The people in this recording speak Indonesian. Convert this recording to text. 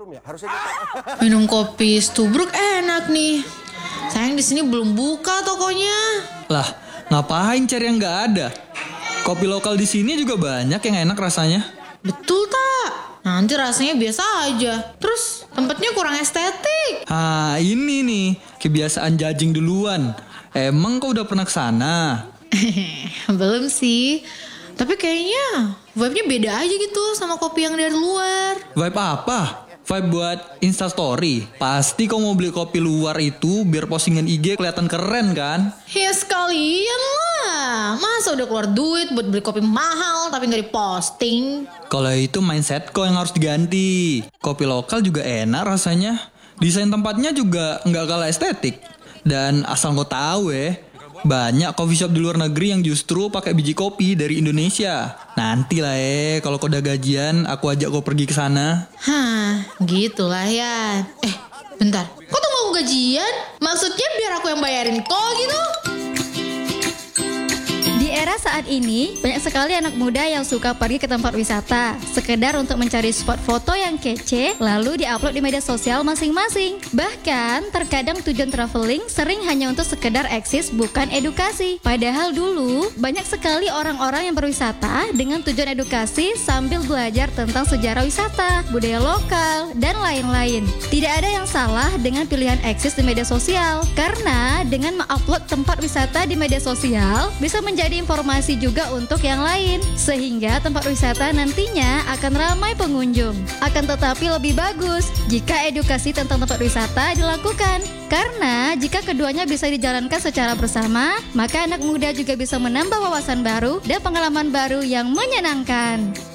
setrum ya? Harusnya kita. Minum kopi Stubruk enak nih. Sayang di sini belum buka tokonya. Lah, ngapain cari yang nggak ada? Kopi lokal di sini juga banyak yang enak rasanya. Betul tak? Nanti rasanya biasa aja. Terus tempatnya kurang estetik. Ini nih, kebiasaan judging duluan. Emang kau udah pernah kesana? Belum sih. Tapi kayaknya vibe-nya beda aja gitu sama kopi yang dari luar. Vibe apa? Vibe buat Instastory. Pasti kau mau beli kopi luar itu biar postingan IG kelihatan keren kan? Ya sekalian lah. Masa udah keluar duit buat beli kopi mahal tapi gak diposting? Kalau itu mindset kau yang harus diganti. Kopi lokal juga enak rasanya. Desain tempatnya juga nggak kalah estetik. Dan asal kau tahu banyak coffee shop di luar negeri yang justru pakai biji kopi dari Indonesia. Nanti lah kalau kau udah gajian, aku ajak kau pergi ke sana. Gitulah ya. Bentar. Kok tunggu aku gajian? Maksudnya biar aku yang bayarin kau gitu? Di era saat ini, banyak sekali anak muda yang suka pergi ke tempat wisata, sekedar untuk mencari spot foto yang kece, lalu diupload di media sosial masing-masing. Bahkan, terkadang tujuan traveling sering hanya untuk sekedar eksis, bukan edukasi. Padahal dulu, banyak sekali orang-orang yang berwisata dengan tujuan edukasi sambil belajar tentang sejarah wisata, budaya lokal, dan lain-lain. Tidak ada yang salah dengan pilihan eksis di media sosial, karena dengan mengupload tempat wisata di media sosial, bisa menjadi informasi juga untuk yang lain, sehingga tempat wisata nantinya akan ramai pengunjung. Akan tetapi lebih bagus jika edukasi tentang tempat wisata dilakukan, karena jika keduanya bisa dijalankan secara bersama, maka anak muda juga bisa menambah wawasan baru dan pengalaman baru yang menyenangkan.